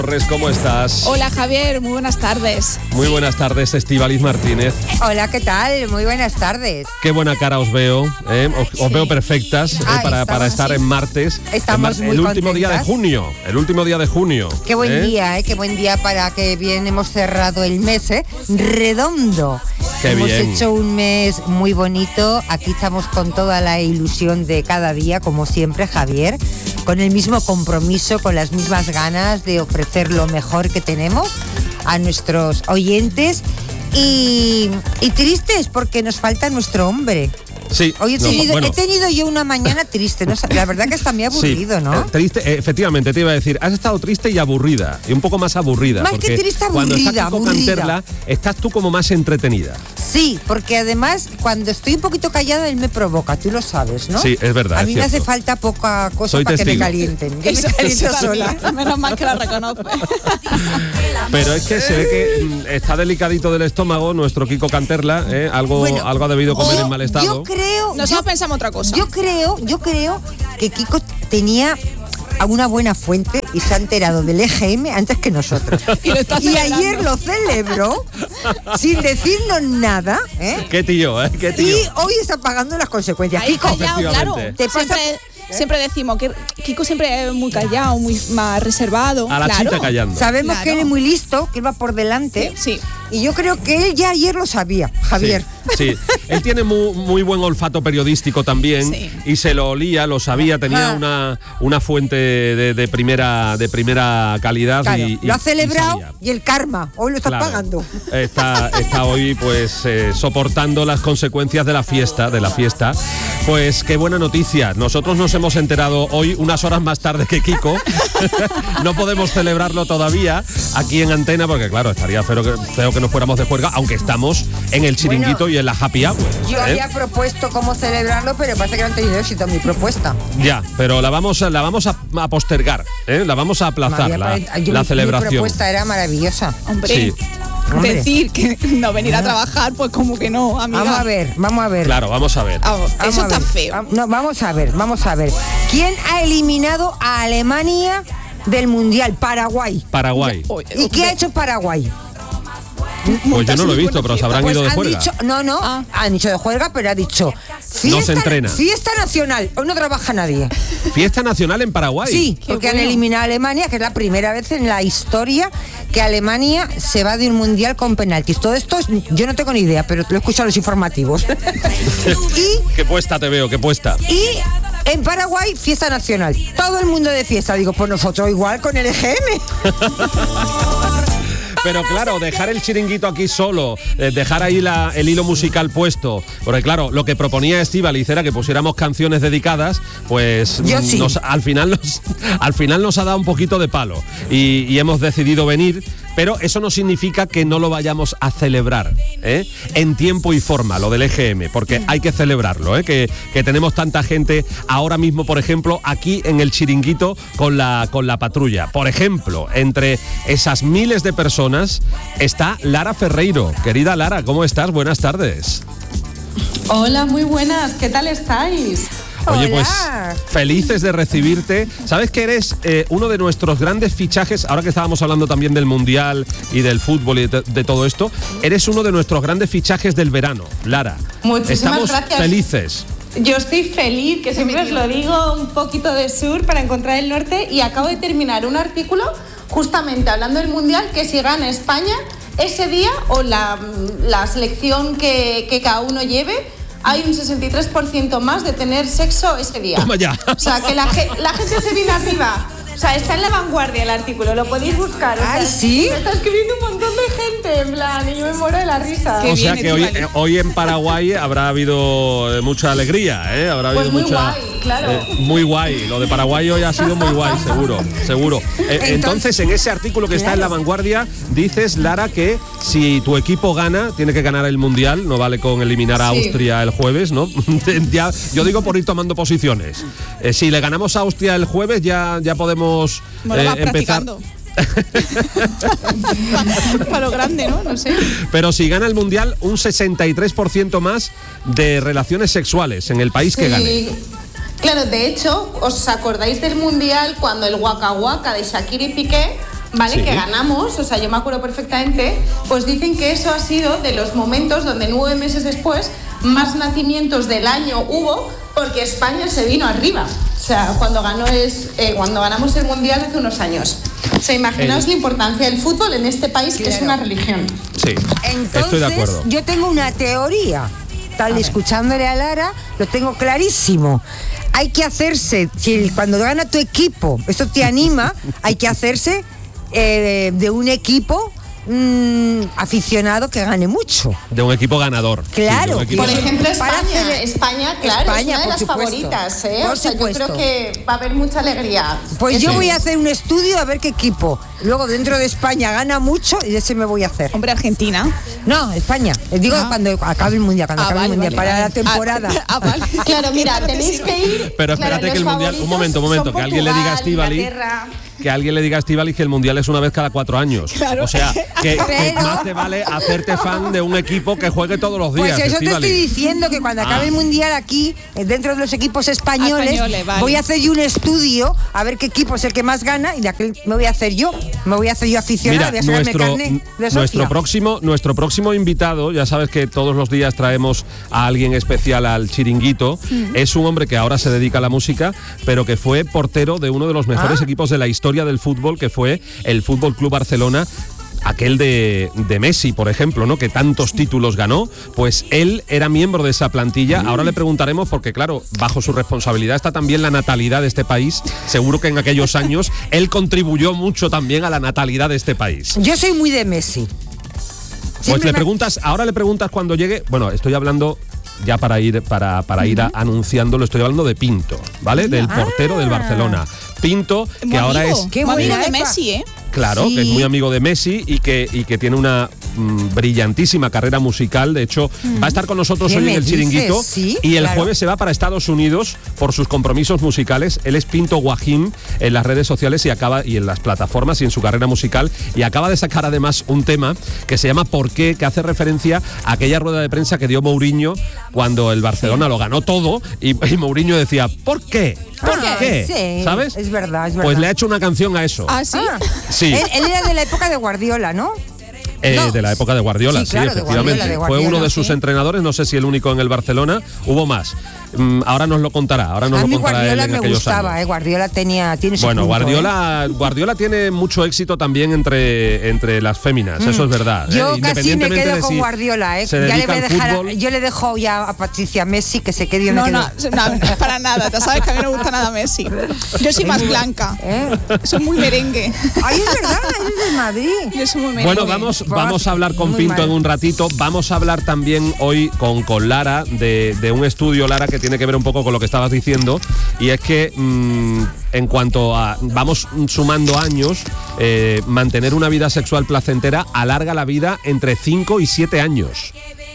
¿Cómo estás? Hola Javier, muy buenas tardes. Muy buenas tardes, Estíbaliz Martínez. Hola, ¿qué tal? Muy buenas tardes. Qué buena cara os veo, os veo perfectas para estar en martes. Estamos muy el último contentas. día de junio. Qué buen día, qué buen día para que bien hemos cerrado el mes, redondo. Qué hemos bien. hecho un mes muy bonito. Aquí estamos con toda la ilusión de cada día, como siempre, Javier, con el mismo compromiso, con las mismas ganas de ofrecer lo mejor que tenemos a nuestros oyentes y tristes porque nos falta nuestro hombre. Sí. Hoy he tenido yo una mañana triste, ¿no? La verdad que está muy aburrido, sí, ¿no? Triste, efectivamente, te iba a decir, has estado triste y aburrida, y un poco más aburrida. Más que triste, cuando aburrida, estás con Canterla, estás tú como más entretenida. Sí, porque además cuando estoy un poquito callada él me provoca, tú lo sabes, ¿no? Sí, es verdad. A mí me hace cierto. falta poca cosa Soy para que me testigo. calienten. Yo Eso me caliento sola. también, menos mal que la reconoce. Pero es que se ve que está delicadito del estómago nuestro Kiko Canterla, algo ha debido comer en mal estado. Yo creo... Nosotros pensamos otra cosa. Yo creo que Kiko tenía una buena fuente y se ha enterado del EGM antes que nosotros. Y ayer lo celebró sin decirnos nada, Qué tío, qué tío. Y hoy está pagando las consecuencias. Ahí Kiko, callado, claro. ¿te pasa? Siempre decimos que Kiko siempre es muy callado, muy más reservado. A la chita callando. Sabemos Claro. que él es muy listo, que él va por delante. Sí. Y yo creo que él ya ayer lo sabía, Javier. Sí. Él tiene muy buen olfato periodístico también, Sí. y se lo olía, lo sabía, tenía una fuente de primera calidad. Claro, y lo ha celebrado sabía. y el karma, hoy lo está Claro. pagando. Está hoy pues soportando las consecuencias de la fiesta. Pues qué buena noticia. Nosotros nos hemos enterado hoy unas horas más tarde que Kiko. No podemos celebrarlo todavía aquí en Antena porque claro, estaría feo que nos fuéramos de juerga, aunque estamos en el chiringuito y en la happy hour. Yo había propuesto cómo celebrarlo, pero parece que no han tenido éxito mi propuesta. Ya, pero la vamos a postergar, la vamos a aplazar la celebración. Mi propuesta era maravillosa. Hombre, Sí. Hombre. decir que no venir a trabajar, pues como que no, amiga. Vamos a ver. Claro, vamos a ver. Vamos, Vamos eso a está ver. feo. No, vamos a ver. ¿Quién ha eliminado a Alemania del Mundial? Paraguay. Paraguay. ¿Y qué ha hecho Paraguay? Pues yo no lo he visto, pero se habrán ido de han juerga. dicho, han dicho de juerga, pero ha dicho No se entrena. Fiesta nacional, hoy no trabaja nadie. Fiesta nacional en Paraguay. Sí, porque han eliminado a Alemania, que es la primera vez en la historia que Alemania se va de un mundial con penaltis. Todo esto yo no tengo ni idea, pero lo he escuchado en los informativos. Qué puesta te veo, qué puesta. Y en Paraguay, fiesta nacional. Todo el mundo de fiesta. Digo, pues nosotros igual con el EGM. Pero claro, dejar el chiringuito aquí solo, dejar ahí el hilo musical puesto, porque claro, lo que proponía Estíbaliz era que pusiéramos canciones dedicadas, pues Yo sí. al final nos ha dado un poquito de palo y hemos decidido venir, pero eso no significa que no lo vayamos a celebrar, en tiempo y forma, lo del EGM, porque hay que celebrarlo, que tenemos tanta gente ahora mismo, por ejemplo, aquí en el chiringuito con la patrulla. Por ejemplo, entre esas miles de personas está Lara Ferreiro. Querida Lara, ¿cómo estás? Buenas tardes. Hola, muy buenas. ¿Qué tal estáis? Oye, Hola. pues felices de recibirte. ¿Sabes que eres uno de nuestros grandes fichajes? Ahora que estábamos hablando también del Mundial y del fútbol y de todo esto, eres uno de nuestros grandes fichajes del verano, Lara. Muchísimas Estamos gracias. felices. Yo estoy feliz, que siempre os lo digo, un poquito de sur para encontrar el norte, y acabo de terminar un artículo justamente hablando del Mundial, que si gana España ese día o la selección que cada uno lleve, hay un 63% más de tener sexo ese día. Toma ya. O sea, que la gente se viene arriba. O sea, está en La Vanguardia el artículo, lo podéis buscar. O sea, Ay, ¿sí? Me está escribiendo un montón de gente, en plan, y yo me muero de la risa. Qué O sea bien, que Estíbaliz. hoy en Paraguay habrá habido mucha alegría, Habrá Pues habido muy mucha, guay, claro. muy guay. Lo de Paraguay hoy ha sido muy guay, seguro. Entonces, en ese artículo que está en La Vanguardia, dices, Lara, que si tu equipo gana, tiene que ganar el Mundial, no vale con eliminar a Sí. Austria el jueves, ¿no? Ya, yo digo por ir tomando posiciones. Si le ganamos a Austria el jueves, ya podemos Bueno, vas empezar. practicando. Para lo grande, ¿no? No sé. Pero si gana el Mundial, un 63% más de relaciones sexuales en el país que gane. Claro, de hecho, ¿os acordáis del Mundial cuando el Waka Waka de Shakira y Piqué ¿vale? Sí. Que ganamos, o sea, yo me acuerdo perfectamente, pues dicen que eso ha sido de los momentos donde 9 meses después más nacimientos del año hubo, porque España se vino arriba. O sea, cuando ganamos el Mundial hace unos años. O sea, imaginaos la importancia del fútbol en este país, que es una religión. Sí, Entonces, estoy de acuerdo. yo tengo una teoría. Tal escuchándole a Lara, lo tengo clarísimo. Hay que hacerse, cuando gana tu equipo, eso te anima, hay que hacerse de un equipo aficionado que gane mucho. De un equipo ganador. Claro. Sí, de un equipo Por ejemplo, Para España, claro, España, es una de por las supuesto. favoritas, ¿eh? Por O sea, yo supuesto. creo que va a haber mucha alegría. Pues yo Sí. voy a hacer un estudio a ver qué equipo. Luego dentro de España gana mucho y ese me voy a hacer. Hombre, Argentina. No, España. Digo cuando acabe el mundial, Vale, el mundial, vale, para vale. la temporada. Vale. Claro, mira, tenéis que ir. Pero espérate claro, que el los Mundial... Un favoritos momento, son que alguien le diga a Portugal, Estíbaliz... Inglaterra. Que alguien le diga a Estíbaliz que el Mundial es una vez cada 4 años. Claro. O sea, que Pero- más te vale hacerte fan de un equipo que juegue todos los días, Pues eso te Estíbaliz. estoy diciendo, que cuando acabe el mundial aquí, dentro de los equipos españoles, Vale. voy a hacer yo un estudio a ver qué equipo es el que más gana y de aquel me voy a hacer yo. Me voy a hacer yo aficionado, Mira, voy a sacarme carné de socia. nuestro próximo invitado, ya sabes que todos los días traemos a alguien especial al chiringuito, es un hombre que ahora se dedica a la música, pero que fue portero de uno de los mejores equipos de la historia del fútbol, que fue el Fútbol Club Barcelona. Aquel de Messi, por ejemplo, ¿no? Que tantos títulos ganó, pues él era miembro de esa plantilla. Ahora le preguntaremos, porque claro, bajo su responsabilidad está también la natalidad de este país. Seguro que en aquellos años él contribuyó mucho también a la natalidad de este país. Yo soy muy de Messi. Pues Siempre ahora le preguntas cuando llegue. Bueno, estoy hablando ya para ir anunciándolo, estoy hablando de Pinto, ¿vale? Del portero del Barcelona. Pinto, que Muy ahora amigo. es... Qué Muy buena amigo de época. Messi, ¿eh? Claro, Sí. que es muy amigo de Messi y que tiene una brillantísima carrera musical. De hecho, va a estar con nosotros ¿Qué hoy en me el Chiringuito. dices? Sí, y el claro. jueves se va para Estados Unidos por sus compromisos musicales. Él es Pinto Guajim en las redes sociales y en las plataformas y en su carrera musical. Y acaba de sacar además un tema que se llama ¿Por qué?, que hace referencia a aquella rueda de prensa que dio Mourinho cuando el Barcelona lo ganó todo. Y Mourinho decía, ¿por qué? ¿Por qué? Sí, ¿Sabes? es verdad, es verdad. Pues le ha hecho una canción a eso. Ah, sí. Sí. Él era de la época de Guardiola, ¿no? No. De la época de Guardiola, Sí, sí, claro, de efectivamente. Guardiola, de Fue Guardiola, uno de sus sí. entrenadores, no sé si el único en el Barcelona, hubo más. Ahora nos lo contará, A mí él Guardiola en me aquellos gustaba, años. Guardiola tiene su Bueno, punto, Guardiola tiene mucho éxito también entre las féminas, eso es verdad. Yo casi me Independientemente quedo de con si Guardiola, se Ya le dedica voy a al dejar, fútbol. yo le dejo ya a Patricia Messi que se quede donde No, quedó. no, para nada. Ya sabes que a mí no me gusta nada Messi. Yo soy más blanca. Soy muy merengue. Ay, es verdad, eres de Madrid. Yo soy muy merengue. Bueno, vamos a hablar con Muy Pinto mal. en un ratito. Vamos a hablar también hoy con Lara de un estudio, Lara, que tiene que ver un poco con lo que estabas diciendo. Y es que en cuanto a vamos sumando años, mantener una vida sexual placentera alarga la vida entre 5 y 7 años.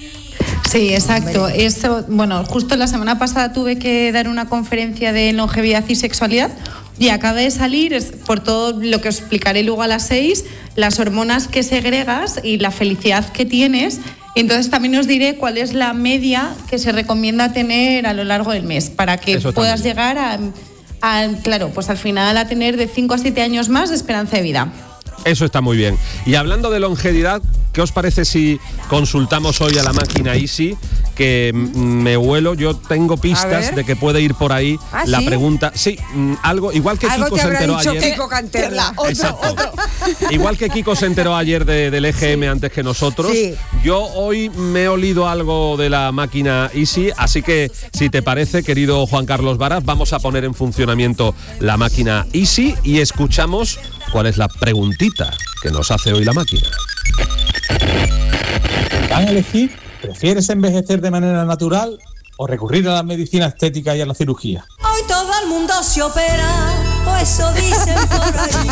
Sí, exacto. Eso, bueno, justo la semana pasada tuve que dar una conferencia de longevidad y sexualidad y acaba de salir, por todo lo que os explicaré luego a las 6, las hormonas que segregas y la felicidad que tienes. Entonces también os diré cuál es la media que se recomienda tener a lo largo del mes para que Eso puedas también. llegar claro, pues al final a tener de 5 a 7 años más de esperanza de vida. Eso está muy bien. Y hablando de longevidad, ¿qué os parece si consultamos hoy a la máquina Easy? Que me huelo, yo tengo pistas ver. de que puede ir por ahí la ¿sí? pregunta. Sí, algo, igual que Algo Kiko te se habrá enteró dicho ayer. Kiko Canterla. Exacto. Igual que Kiko se enteró ayer del EGM antes que nosotros, Sí. yo hoy me he olido algo de la máquina Easy, así que si te parece, querido Juan Carlos Varas, vamos a poner en funcionamiento la máquina Easy y escuchamos cuál es la preguntita que nos hace hoy la máquina. ¿Van a elegir? ¿Prefieres envejecer de manera natural o recurrir a la medicina estética y a la cirugía? Hoy todo el mundo se opera, o eso dicen por ahí.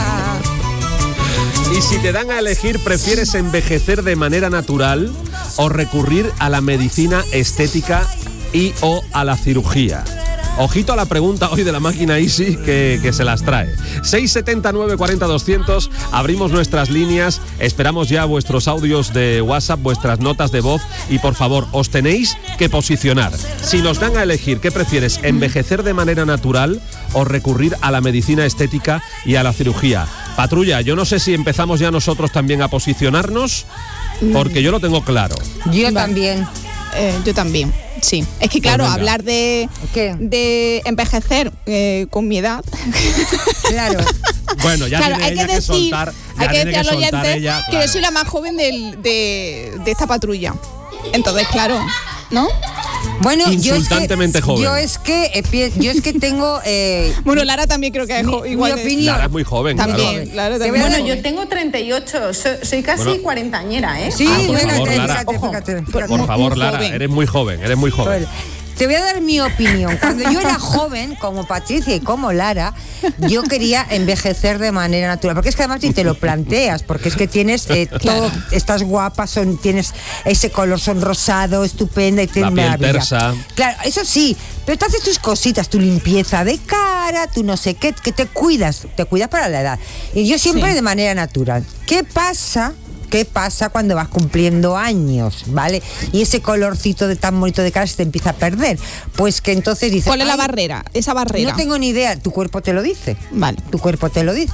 Y si te dan a elegir, ¿prefieres envejecer de manera natural o recurrir a la medicina estética y o a la cirugía? Ojito a la pregunta hoy de la máquina Easy que se las trae. 679 40 200, abrimos nuestras líneas, esperamos ya vuestros audios de WhatsApp, vuestras notas de voz y por favor, os tenéis que posicionar. Si nos dan a elegir, ¿qué prefieres? ¿Envejecer de manera natural o recurrir a la medicina estética y a la cirugía? Patrulla, yo no sé si empezamos ya nosotros también a posicionarnos, porque yo lo tengo claro. Yo también. Yo también, sí. Es que claro, Pues venga. hablar de envejecer con mi edad. Claro. Bueno, ya Claro, tiene hay ella que decir, soltar, ya hay que tiene decir al soltar oyente ella, que claro. yo soy la más joven de esta patrulla. Entonces, claro, ¿no? Bueno, Insultantemente joven. Yo es que tengo Bueno, Lara también creo que es igual. mi opinión. Lara es muy joven, También, claro. claro, Te voy a también. dar- Bueno, yo tengo 38, soy casi Bueno. cuarentañera, ¿eh? Sí, por fíjate, favor, Lara. fíjate. Por favor, muy Lara, joven. eres muy joven. Te voy a dar mi opinión. Cuando yo era joven, como Patricia y como Lara, yo quería envejecer de manera natural. Porque es que además ni te lo planteas, porque es que tienes todo, estás guapa, tienes ese color sonrosado, estupenda y tienes La piel maravilla. tersa. Claro, eso sí, pero te haces tus cositas, tu limpieza de cara, tu no sé qué, que te cuidas para la edad. Y yo siempre Sí. de manera natural. ¿Qué pasa cuando vas cumpliendo años, ¿vale? Y ese colorcito de tan bonito de cara se te empieza a perder. Pues que entonces dices... ¿Cuál es la "Ay, barrera? Esa barrera. no tengo ni idea, tu cuerpo te lo dice. Vale. Tu cuerpo te lo dice.